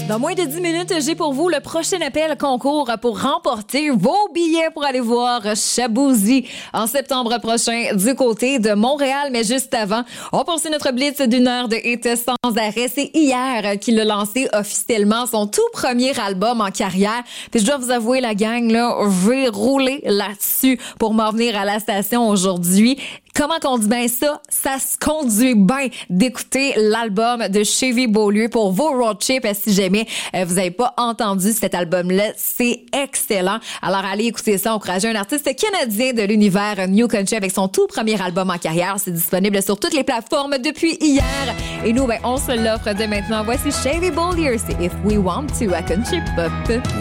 Dans moins de 10 minutes, j'ai pour vous le prochain appel concours pour remporter vos billets pour aller voir Shaboozey en septembre prochain du côté de Montréal. Mais juste avant, on poursuit notre blitz d'une heure de hits sans arrêt. C'est hier qu'il a lancé officiellement son tout premier album en carrière. Puis je dois vous avouer, la gang, là, je vais rouler là-dessus pour m'en venir à la station aujourd'hui. Comment qu'on dit bien ça? Ça se conduit bien d'écouter l'album de Chevy Beaulieu pour vos road trips. Si jamais vous n'avez pas entendu cet album-là, c'est excellent. Alors allez écouter ça, encourager un artiste canadien de l'univers New Country avec son tout premier album en carrière. C'est disponible sur toutes les plateformes depuis hier. Et nous, on se l'offre dès maintenant. Voici Chevy Beaulieu, c'est If We Want To à Country Pop.